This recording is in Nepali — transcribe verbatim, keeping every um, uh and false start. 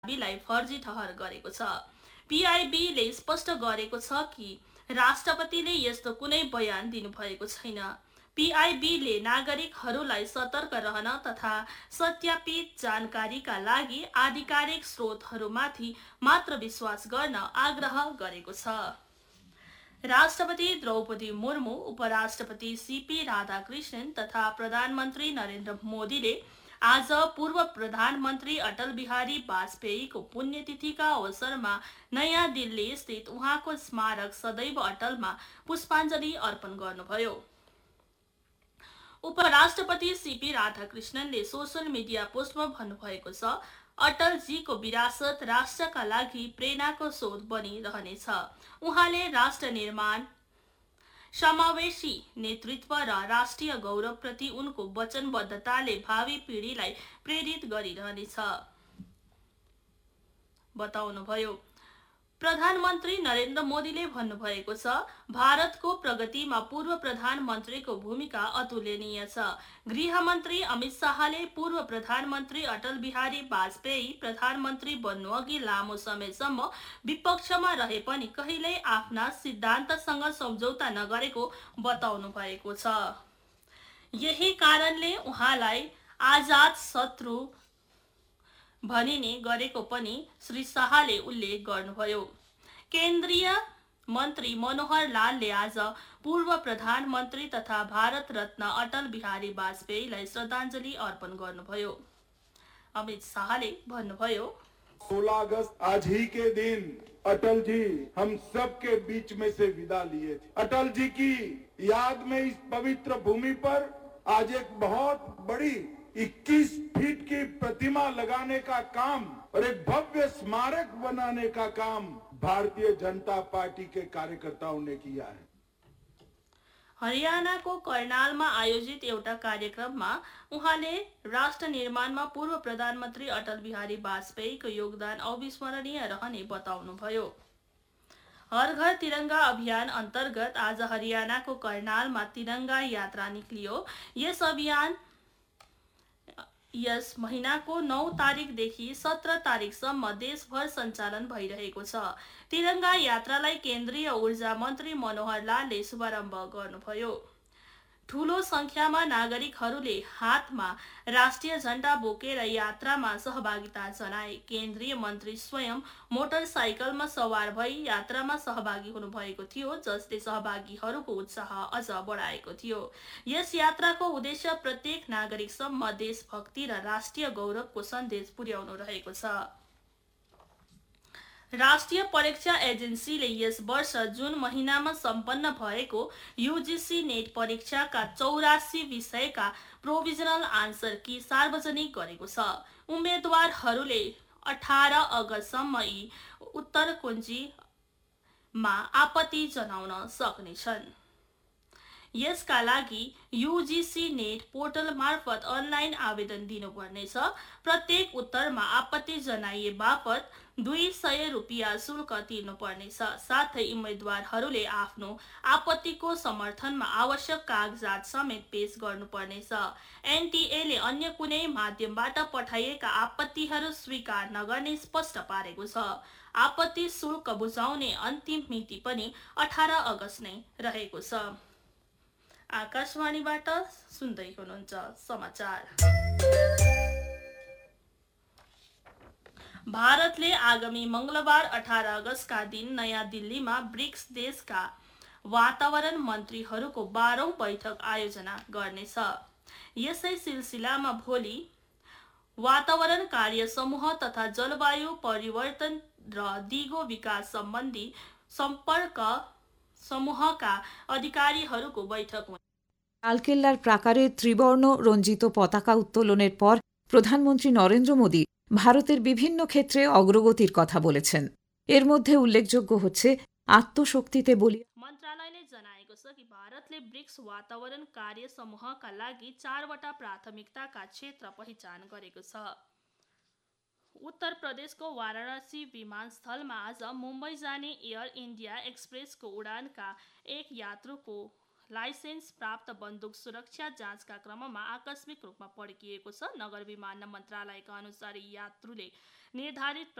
पीआईबीलाई फर्जी ठहर गरेको छ। पीआईबीले स्पष्ट गरेको छ कि राष्ट्रपतिले यस्तो कुनै बयान दिनुभएको छैन। पीआईबीले नागरिकहरूलाई सतर्क रहन तथा सत्यापित जानकारीका लागि आधिकारिक स्रोतहरूमाथि मात्र विश्वास गर्न आग्रह गरेको छ। राष्ट्रपति द्रौपदी मुर्मू, उपराष्ट्रपति सीपी राधाकृष्णन तथा प्रधानमन्त्री नरेन्द्र मोदीले आज पूर्व प्रधानमन्त्री अटल बिहारी वाजपेयीको पुण्यतिथिका अवसरमा नयाँ दिल्ली स्थित उहाँको स्मारक सदैव अटलमा पुष्पाञ्जली अर्पण गर्नुभयो। उपराष्ट्रपति सीपी राधाकृष्णनले सोशल मिडिया पोस्टमा भन्नुभएको छ, अटलजीको विरासत राष्ट्रका लागि प्रेरणाको स्रोत बनिरहनेछ। उहाँले राष्ट्र निर्माण, समावेशी नेतृत्व र राष्ट्रिय गौरवप्रति उनको वचनबद्धताले भावी पिढीलाई प्रेरित गरिरहनेछ बताउनुभयो। प्रधानमन्त्री नरेन्द्र मोदीले भन्नुभएको छ, भारतको प्रगतिमा पूर्व प्रधानमन्त्रीको भूमिका अतुलनीय छ। गृहमन्त्री अमित शाहले पूर्व प्रधानमन्त्री अटल बिहारी वाजपेयी प्रधानमन्त्री बन्नुअघि लामो समयसम्म विपक्षमा रहे पनि कहिल्यै आफ्ना सिद्धान्तसँग सम्झौता नगरेको बताउनु भएको छ। यही कारणले उहाँलाई आजाद शत्रु भनिने गरेको पनि श्री शाहले उल्लेख गर्नुभयो। केन्द्रीय मन्त्री मनोहर लालले आज पूर्व प्रधानमन्त्री तथा भारत रत्न अटल बिहारी वाजपेयीलाई श्रद्धाञ्जलि अर्पण गर्नुभयो। अमित शाहले भन्नुभयो, सोलह अगस्त आज ही के दिन अटल जी हम सब के बीच में से विदा लिए थे। अटल जी की याद में इस पवित्र भूमि पर आज एक बहुत बड़ी इक्कीस फीट की प्रतिमा लगाने का काम और एक भव्य स्मारक बनाने का काम भारतीय जनता पार्टी के कार्यकर्ताओं ने किया है। हरियाणाको कर्नालमा आयोजित एउटा कार्यक्रममा उहाँले राष्ट्र निर्माणमा पूर्व प्रधानमन्त्री अटल बिहारी वाजपेयीको योगदान अविस्मरणीय रहने बताउनुभयो। हर घर तिरंगा अभियान अन्तर्गत आज हरियाणाको कर्नालमा तिरंगा यात्रा निक्लियो। यस अभियान यस महिनाको नौ तारिकदेखि सत्र तारिकसम्म देशभर सञ्चालन भइरहेको छ। तिरंगा यात्रालाई केन्द्रीय ऊर्जा मन्त्री मनोहर लालले शुभारम्भ गर्नुभयो। ठूलो संख्यामा नागरिकहरूले हातमा राष्ट्रिय झण्डा बोकेर यात्रामा सहभागिता जनाए। केन्द्रीय मन्त्री स्वयं मोटरसाइकलमा सवार भई यात्रामा सहभागी हुनुभएको थियो, जसले सहभागीहरूको उत्साह अझ बढाएको थियो। यस यात्राको उद्देश्य प्रत्येक नागरिकसम्म देशभक्ति र राष्ट्रिय गौरवको सन्देश पुर्याउनु रहेको छ। राष्ट्रिय परीक्षा एजेन्सीले यस वर्ष जुन महिनामा सम्पन्न भएको यूजीसी नेट परीक्षाका चौरासी विषयका प्रोभिजनल आन्सर की सार्वजनिक गरेको छ। उम्मेदवारहरूले अठार अगस्तसम्म यी उत्तर कुञ्जीमा आपत्ति जनाउन सक्नेछन्। यसका लागि यूजीसी नेट पोर्टल मार्फत अनलाइन आवेदन दिनुपर्नेछ। प्रत्येक उत्तरमा आपत्ति जनाइए बापत दुई सय रुपियाँ शुल्क तिर्नुपर्नेछ। साथै उम्मेदवारहरूले आफ्नो आपत्तिको समर्थनमा आवश्यक कागजात समेत पेश गर्नुपर्नेछ। एनटीएले अन्य कुनै माध्यमबाट पठाइएका आपत्तिहरू स्वीकार नगर्ने स्पष्ट पारेको छ। आपत्ति शुल्क बुझाउने अन्तिम मिति पनि अठार अगस्त नै रहेको छ। आकाशवाणीबाट सुन्दै हुनुहुन्छ समाचार। भारतले आगामी मंगलबार अठार अगस्तका दिन नयाँ दिल्लीमा ब्रिक्स देशका वातावरण मन्त्रीहरूको बाह्रौं बैठक आयोजना गर्नेछ। यसै सिलसिलामा भोलि वातावरण कार्य समूह तथा जलवायु परिवर्तन र दिगो विकास सम्बन्धी सम्पर्क समूहका अधिकारीहरूको बैठक हुने। লালকেল্লার প্রাকারে ত্রিবর্ণ রঞ্জিত পতাকা উত্তোলনের পর প্রধানমন্ত্রী নরেন্দ্র মোদী ভারতের বিভিন্ন ক্ষেত্রে অগ্রগতির কথা বলেছেন। এর মধ্যে উল্লেখযোগ্য হচ্ছে आत्मशक्तिते बोली मन्त्रालयले जनाएको छ कि भारतले ब्रिक्स वातावरण कार्य समूहका लागि चारवटा प्राथमिकताका क्षेत्र पहिचान गरेको छ। उत्तर प्रदेशको वाराणसी विमानस्थलमा आज मुम्बई जाने एयर इन्डिया एक्सप्रेसको उडानका एक यात्रुको लाइसेन्स प्राप्त बन्दुक सुरक्षा जाँचका क्रममा आकस्मिक रूपमा पड्किएको छ। नगर विमानन मन्त्रालयका अनुसार यात्रुले निर्धारित